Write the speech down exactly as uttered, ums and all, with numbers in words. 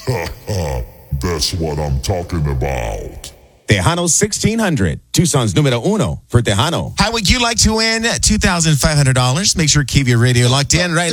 That's what I'm talking about. Tejano sixteen hundred, Tucson's numero uno for Tejano. How would you like to win two thousand five hundred dollars? Make sure to keep your radio locked in right now.